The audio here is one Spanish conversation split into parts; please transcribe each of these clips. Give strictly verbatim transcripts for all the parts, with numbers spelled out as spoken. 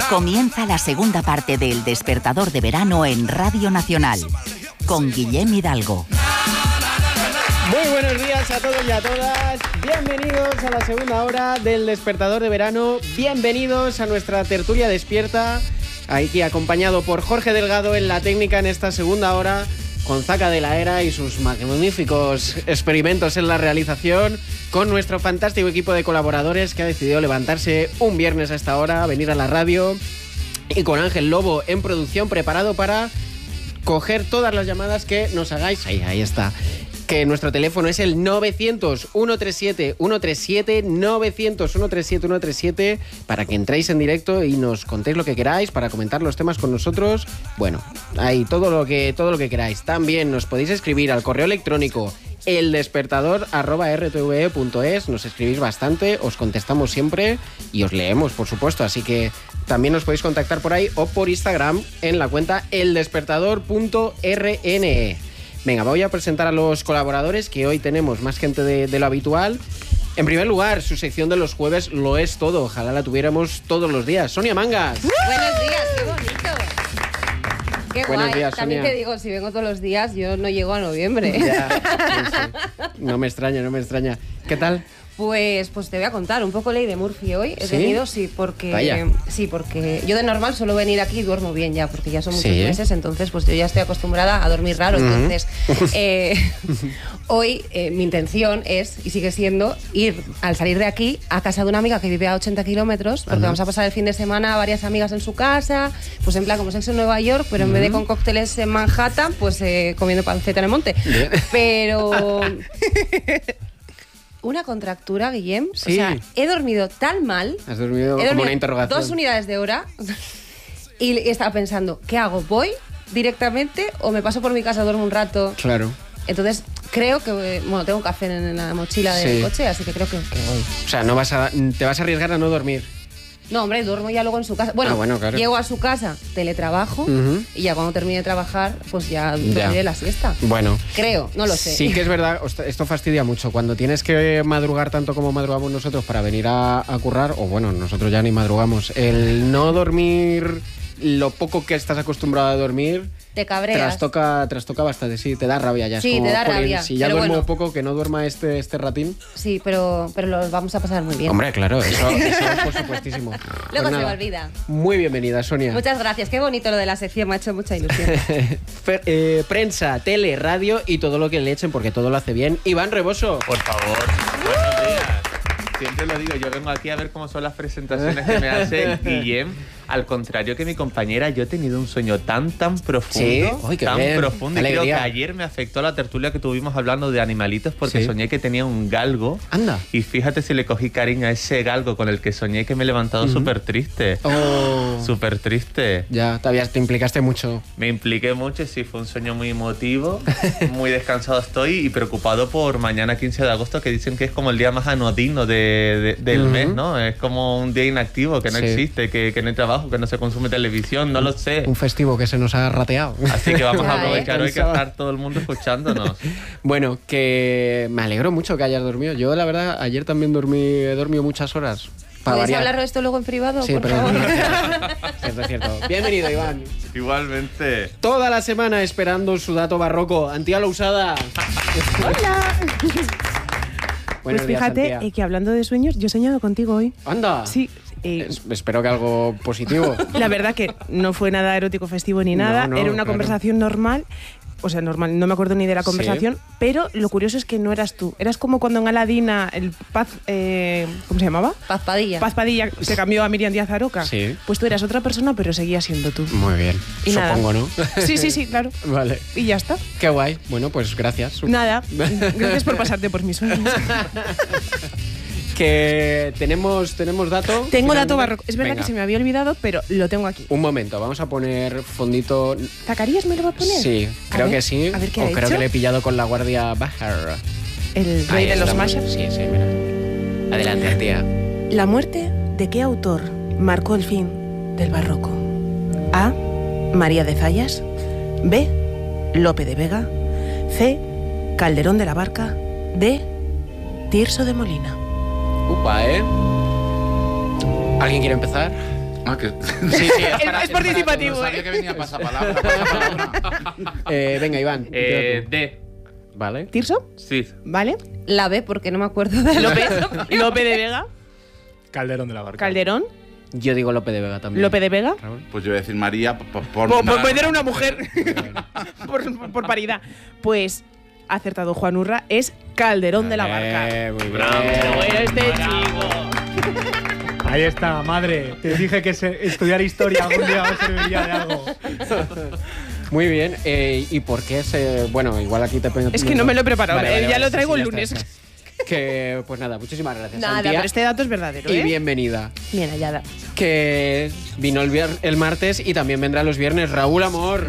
Comienza la segunda parte de El Despertador de Verano en Radio Nacional, con Guillem Hidalgo. Muy buenos días a todos y a todas. Bienvenidos a la segunda hora del Despertador de Verano. Bienvenidos a nuestra tertulia despierta. Aquí acompañado por Jorge Delgado en la técnica en esta segunda hora, con Zaca de la Era y sus magníficos experimentos en la realización, con nuestro fantástico equipo de colaboradores que ha decidido levantarse un viernes a esta hora, venir a la radio, y con Ángel Lobo en producción, preparado para coger todas las llamadas que nos hagáis. Ahí, ahí está. Que nuestro teléfono es el novecientos, ciento treinta y siete, ciento treinta y siete, novecientos, ciento treinta y siete, ciento treinta y siete, para que entréis en directo y nos contéis lo que queráis, para comentar los temas con nosotros. Bueno, ahí todo lo que, todo lo que queráis. También nos podéis escribir al correo electrónico eldespertador arroba r t v e punto es. Nos escribís bastante, os contestamos siempre y os leemos, por supuesto. Así que también nos podéis contactar por ahí o por Instagram en la cuenta eldespertador punto r n e. Venga, voy a presentar a los colaboradores, que hoy tenemos más gente de, de lo habitual. En primer lugar, su sección de los jueves lo es todo. Ojalá la tuviéramos todos los días. Sonia Mangas. Buenos días, qué bonito. Qué Buenos guay. días, También Sonia. te digo, si vengo todos los días, yo no llego a noviembre. Ya, sí, sí. No me extraña, no me extraña. ¿Qué tal? Pues, pues te voy a contar un poco ley de Murphy hoy. He ¿Sí? venido, sí, porque Vaya. sí, porque yo de normal suelo venir aquí y duermo bien ya, porque ya son muchos Sí. meses, entonces pues yo ya estoy acostumbrada a dormir raro. Ujú. Entonces, eh, hoy eh, mi intención es, y sigue siendo, ir al salir de aquí a casa de una amiga que vive a ochenta kilómetros, porque Ajá. vamos a pasar el fin de semana varias amigas en su casa, pues en plan como sexo en Nueva York, pero en vez de con cócteles en Manhattan, pues eh, comiendo panceta en el monte. Bien. Pero una contractura, Guillem. Sí. O sea, he dormido tan mal. Has dormido He como dormido una interrogación. dos unidades de hora y estaba pensando, ¿qué hago? ¿Voy directamente o me paso por mi casa, duermo un rato? Claro. Entonces, creo que, bueno, tengo un café en la mochila del Sí. coche, así que creo que, que voy. O sea, no vas a, te vas a arriesgar a no dormir. No, hombre, duermo ya luego en su casa. Bueno, Ah, bueno, claro. llego a su casa, teletrabajo, Ujú. y ya cuando termine de trabajar, pues ya Ya. dormiré la siesta. Bueno. Creo, no lo sé. Sí que es verdad, ost- esto fastidia mucho. Cuando tienes que madrugar tanto como madrugamos nosotros para venir a, a currar, o bueno, nosotros ya ni madrugamos, el no dormir lo poco que estás acostumbrado a dormir, Te cabreas. trastoca, trastoca bastante, sí, te da rabia ya. Es Sí, como, te da "Jolín, rabia, si ya pero duermo bueno. poco, que no duerma este, este ratín". Sí, pero, pero lo vamos a pasar muy bien. Hombre, claro, eso, eso por supuestísimo. Pues Luego se nada, me olvida. Muy bienvenida, Sonia. Muchas gracias, qué bonito lo de la sección, me ha hecho mucha ilusión. Fer- eh, prensa, tele, radio y todo lo que le echen, porque todo lo hace bien. Iván Reboso. Por favor, buenos días. Siempre lo digo, yo vengo aquí a ver cómo son las presentaciones que me hace Guillem. Al contrario que mi compañera, yo he tenido un sueño tan, tan profundo, Sí, uy, qué tan bien, profundo. qué Y creo que alegría. ayer me afectó la tertulia que tuvimos hablando de animalitos porque Sí. soñé que tenía un galgo. Anda. Y fíjate si le cogí cariño a ese galgo con el que soñé, que me he levantado súper triste. Oh. Súper triste. Ya, te, habías- te implicaste mucho. Me impliqué mucho y sí, fue un sueño muy emotivo. Muy descansado estoy y preocupado por mañana quince de agosto, que dicen que es como el día más anodino de, de- del Ujú. mes, ¿no? Es como un día inactivo, que no Sí. existe, que, que no hay trabajo, que no se consume televisión, no lo sé. Un festivo que se nos ha rateado. Así que vamos Ya, a ¿eh? aprovechar hoy que Pensaba. estar todo el mundo escuchándonos. Bueno, que me alegro mucho que hayas dormido. Yo, la verdad, ayer también dormí, he dormido muchas horas. Para ¿Puedes variar. hablar de esto luego en privado, Sí, por pero favor? cierto, cierto. Bienvenido, Iván. Igualmente. Toda la semana esperando su dato barroco. Antía la usada. Hola. Buenos Pues días, fíjate Antía. eh, que hablando de sueños, yo he soñado contigo hoy. Anda. Sí. eh, Es- espero que algo positivo. la verdad que no fue nada erótico festivo ni nada, No, no, era una claro. conversación normal. O sea, normal, no me acuerdo ni de la Sí. conversación, pero lo curioso es que no eras tú. Eras como cuando en Aladina el Paz, eh, ¿cómo se llamaba? Paz Padilla. Paz Padilla se cambió a Miriam Díaz Aroca. Sí. Pues tú eras otra persona, pero seguías siendo tú. Muy bien. Y nada. Supongo, ¿no? Sí, sí, sí, claro. Vale. Y ya está. Qué guay. Bueno, pues gracias. Nada. Gracias por pasarte por mis sueños. Que tenemos, tenemos dato. Tengo finalmente. dato barroco. Es verdad Venga, que se me había olvidado, pero lo tengo aquí. Un momento, vamos a poner fondito. ¿Zacarías me lo va a poner? Sí, A creo ver, que sí. A ver qué o ha creo hecho. que le he pillado con la guardia baja. El rey de los mashups. Sí, sí, mira. Adelante, tía. La muerte de qué autor marcó el fin del barroco. A. María de Zayas. B. Lope de Vega. C. Calderón de la Barca. D. Tirso de Molina. Upa, ¿eh? ¿Alguien quiere empezar? Ah, que... Sí, sí, Es, para- es participativo, No sabía ¿eh? que venía pasapalabra. pasapalabra. Eh, venga, Iván. Eh, empieza D. tú. Vale. Tirso, Sí. ¿vale? La B, porque no me acuerdo de la Lope, Lope de Vega, Calderón de la Barca. Calderón, Yo digo Lope de Vega también. Lope de Vega. Raúl. Pues yo voy a decir María por, por, Por, por meter a una mujer. por, por paridad. Pues acertado Juan Urra, es Calderón de la Barca. Eh, muy bien. Bueno, este chico. Ahí está, madre. Te dije que se- estudiar historia algún día me serviría de algo. Muy bien. Eh, ¿Y por qué se.? Bueno, igual aquí te pongo. Es que no me lo he preparado, Vale, eh, vale, ya vale, lo traigo sí, el sí, ya lunes. está, ya está. Que, pues nada, muchísimas gracias. Nada, Antía, pero este dato es verdadero, Y ¿eh? bienvenida. Bien hallada. Que vino el, vier- el martes y también vendrá los viernes. Raúl Amor.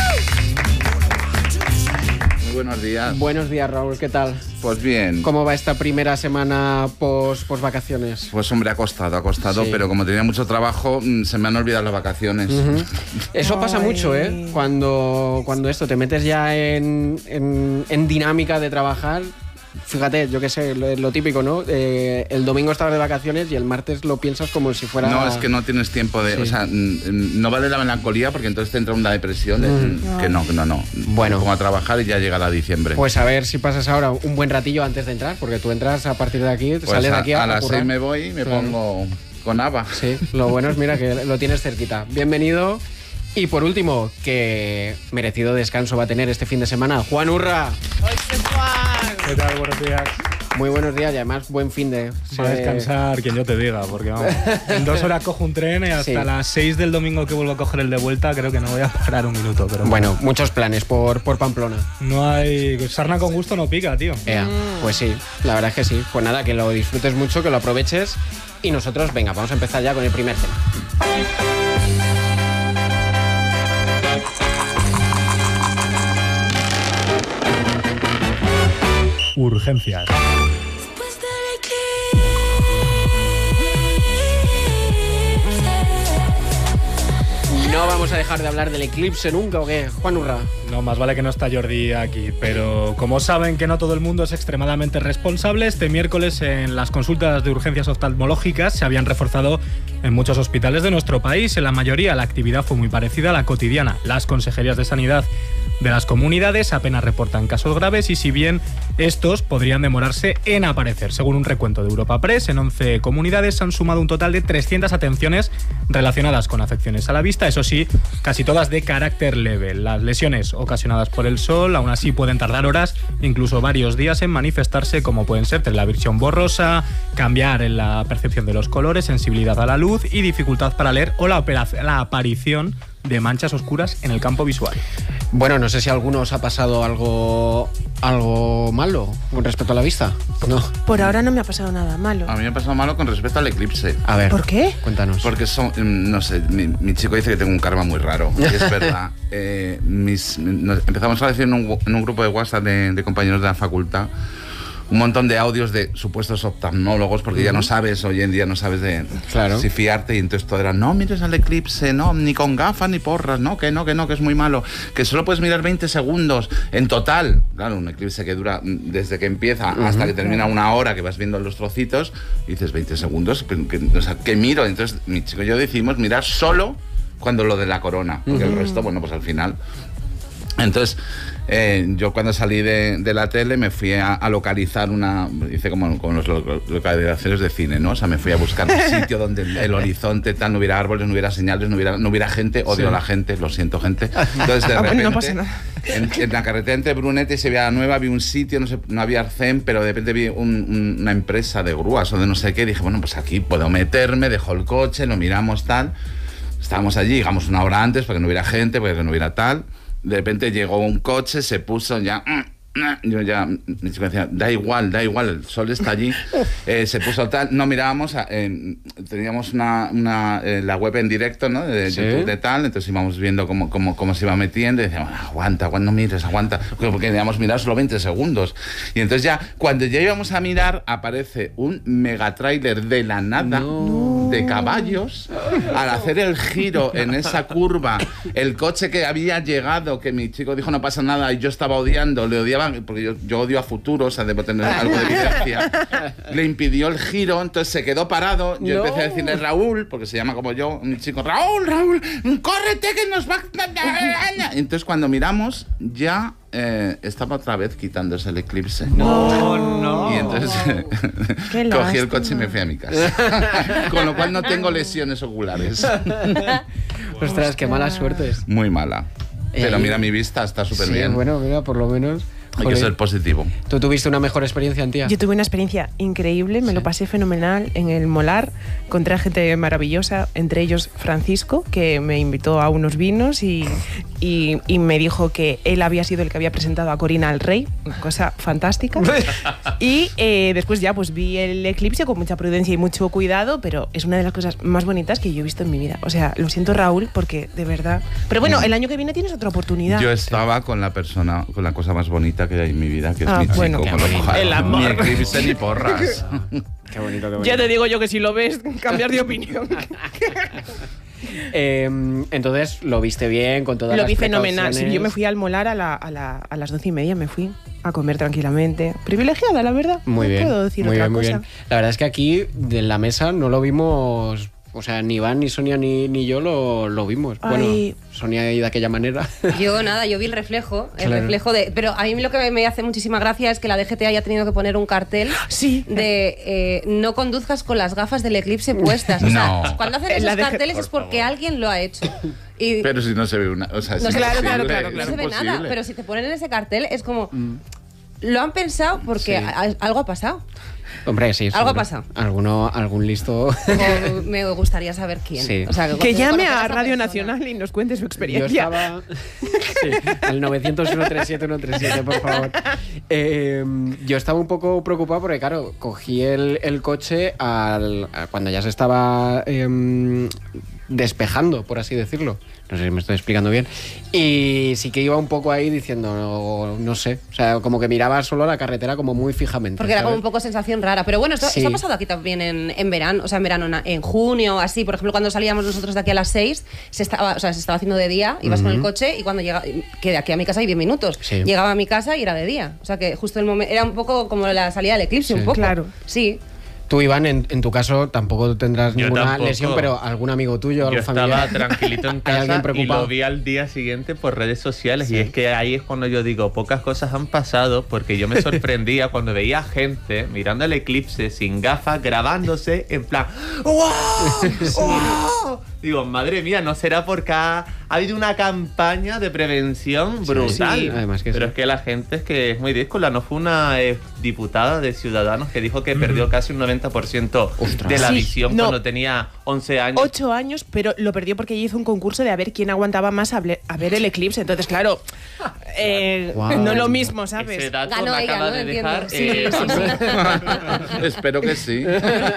Muy buenos días. Buenos días, Raúl. ¿Qué tal? Pues bien. ¿Cómo va esta primera semana post, post vacaciones? Pues hombre, ha costado, ha costado, Sí. pero como tenía mucho trabajo, mm, se me han olvidado las vacaciones. Ujú. Eso pasa Ay. mucho, ¿eh? Cuando, cuando esto te metes ya en, en, en dinámica de trabajar. Fíjate, yo qué sé, lo, lo típico, ¿no? Eh, el domingo estabas de vacaciones y el martes lo piensas como si fuera. No, es que no tienes tiempo de... Sí. O sea, mm, mm, no vale la melancolía porque entonces te entra una depresión. de, mm, Que no, que no, no. Bueno. Me pongo a trabajar y ya llegará diciembre. Pues a ver si pasas ahora un buen ratillo antes de entrar, porque tú entras a partir de aquí, Pues sales de a, aquí a, a las currar. seis me voy y me Claro. pongo con Ava. Sí, lo bueno es, mira, que lo tienes cerquita. Bienvenido. Y por último, que merecido descanso va a tener este fin de semana, Juan Urra. ¿Qué tal? Buenos días. Muy buenos días y además buen fin de. Va a se- descansar quien yo te diga, porque vamos. En dos horas cojo un tren y hasta Sí. las seis del domingo que vuelvo a coger el de vuelta, creo que no voy a parar un minuto. Pero Bueno, muchos planes por, por Pamplona. no hay. Sarna con gusto no pica, tío. Ea, pues sí, la verdad es que sí. Pues nada, que lo disfrutes mucho, que lo aproveches. Y nosotros, venga, vamos a empezar ya con el primer tema. Urgencias. No vamos a dejar de hablar del eclipse nunca, ¿o qué? Juan Urra. No, más vale que no está Jordi aquí, pero como saben que no todo el mundo es extremadamente responsable, este miércoles en las consultas de urgencias oftalmológicas se habían reforzado en muchos hospitales de nuestro país. En la mayoría la actividad fue muy parecida a la cotidiana. Las consejerías de sanidad de las comunidades apenas reportan casos graves y si bien estos podrían demorarse en aparecer. Según un recuento de Europa Press, en once comunidades se han sumado un total de trescientas atenciones relacionadas con afecciones a la vista, eso sí, casi todas de carácter leve. Las lesiones ocasionadas por el sol aún así pueden tardar horas, incluso varios días en manifestarse, como pueden ser la visión borrosa, cambiar en la percepción de los colores, sensibilidad a la luz y dificultad para leer o la, operación- la aparición de manchas oscuras en el campo visual. Bueno, no sé si a alguno os ha pasado algo, algo malo con respecto a la vista. No. Por ahora no me ha pasado nada malo. A mí me ha pasado malo con respecto al eclipse. A ver. ¿Por qué? Cuéntanos. Porque son, mm, no sé, mi, mi chico dice que tengo un karma muy raro. Y es verdad. Eh, mis, nos empezamos a decir en un, en un grupo de WhatsApp de, de compañeros de la facultad un montón de audios de supuestos oftalmólogos, porque ya no sabes, hoy en día no sabes de Claro. si fiarte, y entonces todo era, no mires al eclipse, no, ni con gafas ni porras, no, que no, que no, que es muy malo, que solo puedes mirar veinte segundos en total. Claro, un eclipse que dura mm, desde que empieza hasta que termina una hora, que vas viendo los trocitos, y dices veinte segundos, que, que- o sea, ¿qué miro? Entonces mi chico y yo decimos mirar solo cuando lo de la corona, porque el resto, bueno, pues al final... Entonces, eh, yo cuando salí de, de la tele me fui a, a localizar una... Hice como con los lo- localizaciones de cine, ¿no? O sea, me fui a buscar un sitio donde el, el horizonte tal, no hubiera árboles, no hubiera señales, no hubiera, no hubiera gente. Odio a la gente, lo siento, gente. Entonces, de Ah, bueno, repente, no pasa nada. En, en la carretera entre Brunete y Sevilla Nueva vi un sitio, no, sé, no había arcén, pero de repente vi un- un- una empresa de grúas o de no sé qué. Dije, bueno, pues aquí puedo meterme, dejo el coche, lo miramos tal. Estábamos allí, llegamos una hora antes para que no hubiera gente, para que no hubiera tal. De repente llegó un coche, se puso ya... Yo ya, mi chico decía, da igual, da igual, el sol está allí. Eh, se puso tal, no mirábamos, eh, teníamos una, una eh, la web en directo, ¿no? De Sí. YouTube de tal, entonces íbamos viendo cómo, cómo, cómo se iba metiendo y decíamos, aguanta, aguanta, no mires, aguanta, porque queríamos mirar solo veinte segundos. Y entonces ya, cuando ya íbamos a mirar, aparece un mega tráiler de la nada. De caballos, al hacer el giro en esa curva, el coche que había llegado, que mi chico dijo no pasa nada y yo estaba odiando, le odiaba estaba, porque yo, yo odio a futuro, o sea, debo tener algo de licencia, le impidió el giro, entonces se quedó parado. Yo No. empecé a decirle Raúl, porque se llama como yo, un chico, Raúl, Raúl, córrete que nos va a... Entonces cuando miramos, ya eh, estaba otra vez quitándose el eclipse. No, no. Y entonces Qué cogí el lástima. coche y me fui a mi casa. Con lo cual no tengo lesiones oculares. Ostras, qué mala suerte. Muy mala. Pero Eh, mira, mi vista está súper Sí, bien. bueno, mira, por lo menos. Hay que Joder. ser positivo. ¿Tú tuviste una mejor experiencia, Antía? Yo tuve una experiencia increíble, me lo pasé fenomenal en el Molar, encontré a gente maravillosa, entre ellos Francisco, que me invitó a unos vinos y, y, y me dijo que él había sido el que había presentado a Corina al Rey, una cosa fantástica. Y eh, después ya pues vi el eclipse con mucha prudencia y mucho cuidado, pero es una de las cosas más bonitas que yo he visto en mi vida. O sea, lo siento, Raúl, porque de verdad... Pero bueno, el año que viene tienes otra oportunidad. Yo estaba con la persona, con la cosa más bonita que hay en mi vida, que es Ah, mi chico. bueno. Con Qué lo bonito. cual, El amor. Ni eclipse ni porras. Qué bonito, qué bonito. Ya te digo yo que si lo ves, cambiar de opinión. Eh, entonces, ¿lo viste bien con todas Lo las vi fenomenal. Sí, precauciones? yo me fui al Molar a, la- a la- a las doce y media, me fui a comer tranquilamente. Privilegiada, la verdad. Muy no bien, puedo decir muy otra bien, muy cosa. bien. La verdad es que aquí, de la mesa, no lo vimos... O sea, ni Iván, ni Sonia, ni, ni yo lo, lo vimos. Ay. Bueno, Sonia ahí de aquella manera. Yo nada, yo vi el reflejo, el Claro. reflejo de... Pero a mí lo que me hace muchísima gracia es que la D G T haya tenido que poner un cartel Sí. de eh, no conduzcas con las gafas del eclipse puestas. O sea, No. cuando hacen La esos D G T, carteles por es porque favor. alguien lo ha hecho. Y Pero si no se ve una... O sea, no es se, claro, imposible, claro, claro, no es se ve nada, imposible. pero si te ponen en ese cartel es como... Lo han pensado porque Sí. a- algo ha pasado. Hombre, sí. Algo seguro. ha pasado. Alguno, algún listo... O me gustaría saber quién. Sí. O sea, Que conocer llame esa a Radio persona. Nacional y nos cuente su Yo experiencia. estaba... Sí, al novecientos, ciento treinta y siete, ciento treinta y siete, por favor. Eh, yo estaba un poco preocupado porque, claro, cogí el, el coche al, a cuando ya se estaba em, despejando, por así decirlo. No sé si me estoy explicando bien. Y sí que iba un poco ahí diciendo, no, no sé, o sea, como que miraba solo la carretera como muy fijamente. Porque era como ¿sabes? un poco sensación rara. Pero bueno, esto, Sí. esto ha pasado aquí también en, en verano, o sea, en verano, na- en junio, así. Por ejemplo, cuando salíamos nosotros de aquí a las seis, se estaba, o sea, se estaba haciendo de día, ibas con el coche y cuando llega, que de aquí a mi casa hay diez minutos. Sí. Llegaba a mi casa y era de día. O sea, que justo el momento, era un poco como la salida del eclipse, Sí. un poco. Claro. Sí. Tú, Iván, en, en tu caso tampoco tendrás Yo ninguna tampoco. lesión, pero algún amigo tuyo, Yo algún estaba familiar. tranquilito en ¿Hay casa alguien y preocupado? lo vi al día siguiente por redes sociales Sí. y es que ahí es cuando yo digo, pocas cosas han pasado porque yo me sorprendía cuando veía gente mirando el eclipse sin gafas, grabándose en plan ¡wow! ¡wow! Digo, madre mía, ¿no será porque ha, ha habido una campaña de prevención brutal? sí. Además que Pero sí. es que la gente es que es muy díscola. No fue una eh, diputada de Ciudadanos que dijo que perdió casi un noventa por ciento Ostras. de la Sí, visión no. cuando tenía once años. Ocho años, pero lo perdió porque ella hizo un concurso de a ver quién aguantaba más a, ble- a ver el eclipse. Entonces, claro, eh, Guau. no lo mismo, Ese ¿sabes? dato Ganó me ella, acaba ¿no? de Entiendo. dejar. Sí, eh, sí, vamos. Espero que sí.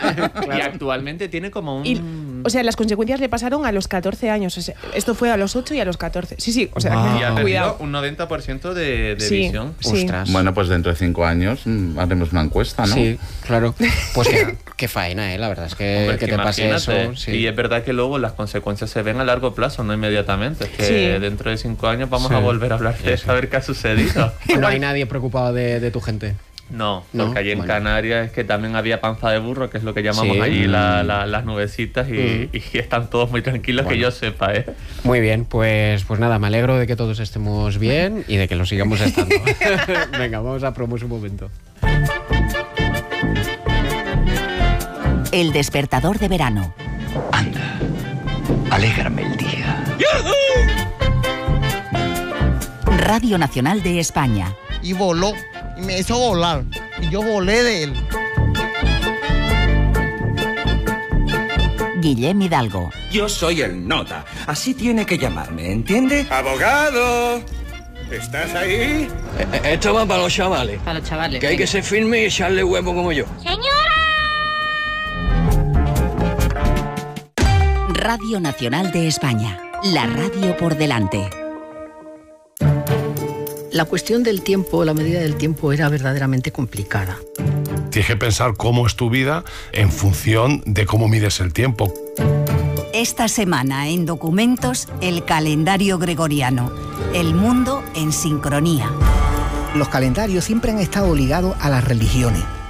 Y actualmente tiene como un. Y, o sea, las consecuencias le pasaron a los catorce años. O sea, esto fue a los ocho y a los catorce. Sí, sí, o sea, Guau. Y ha que, perdido cuidado. un noventa por ciento de, de Sí. visión. Sí. Ostras. Bueno, pues dentro de cinco años mm, haremos una encuesta, ¿no? Sí, claro. Pues qué, qué faena, ¿eh? La verdad es que, Hombre, que que te pase eso. imagínate. Sí. Y es verdad que luego las consecuencias se ven a largo plazo, no inmediatamente. Es que Sí. dentro de cinco años vamos Sí. a volver a hablar de eso, a ver qué ha sucedido. No hay nadie preocupado de, de tu gente. No, No, porque allí en bueno. Canarias es que también había panza de burro, que es lo que llamamos Sí. allí Mm. la- la- las nubecitas, y, Mm. y están todos muy tranquilos, que Bueno. yo sepa, ¿eh? Muy bien, pues, pues nada, me alegro de que todos estemos bien y de que lo sigamos estando. Venga, vamos a promos un momento. El despertador de verano. Anda, alégrame el día. Radio Nacional de España. Y voló, y me hizo volar, y yo volé de él. Guillem Hidalgo. Yo soy el nota, así tiene que llamarme, ¿entiende? ¡Abogado! ¿Estás ahí? Esto va para los chavales, Para los chavales. que hay que ser firme y echarle huevo como yo. Radio Nacional de España. La radio por delante. La cuestión del tiempo, la medida del tiempo era verdaderamente complicada. Tienes que pensar cómo es tu vida en función de cómo mides el tiempo. Esta semana en Documentos, el calendario gregoriano. El mundo en sincronía. los calendarios siempre han estado ligados a las religiones.